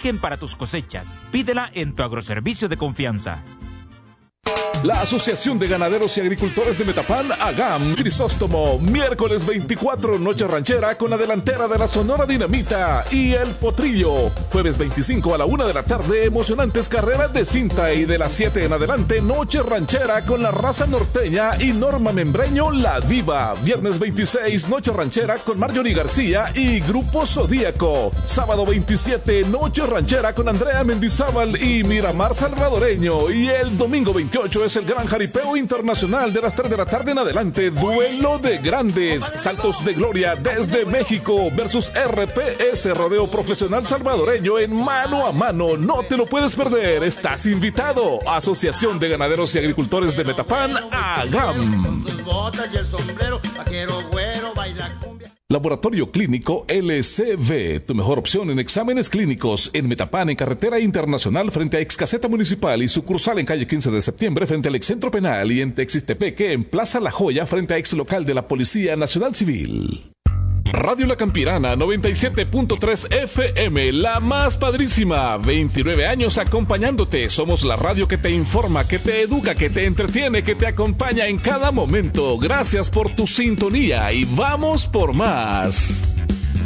origen para tus cosechas. Pídela en tu agroservicio de confianza. La Asociación de Ganaderos y Agricultores de Metapán, AGAM, Crisóstomo, miércoles 24, Noche Ranchera con la delantera de la Sonora Dinamita y El Potrillo. Jueves 25 a la 1 de la tarde, emocionantes carreras de cinta, y de las 7 en adelante, Noche Ranchera con la raza norteña y Norma Membreño, la diva. Viernes 26, Noche Ranchera con Marjorie García y Grupo Zodíaco. Sábado 27, Noche Ranchera con Andrea Mendizábal y Miramar Salvadoreño. Y el domingo 28 es el gran jaripeo internacional de las 3 de la tarde en adelante. Duelo de grandes. Saltos de gloria desde México versus RPS, Rodeo Profesional Salvadoreño, en mano a mano. No te lo puedes perder. Estás invitado. Asociación de Ganaderos y Agricultores de Metapán, AGAM. Laboratorio Clínico LCV, tu mejor opción en exámenes clínicos, en Metapán, en Carretera Internacional frente a Excaseta Municipal y sucursal en calle 15 de septiembre frente al Excentro Penal, y en Texistepeque en Plaza La Joya frente a ex local de la Policía Nacional Civil. Radio La Campirana 97.3 FM, la más padrísima, 29 años acompañándote. Somos la radio que te informa, que te educa, que te entretiene, que te acompaña en cada momento. Gracias por tu sintonía y vamos por más.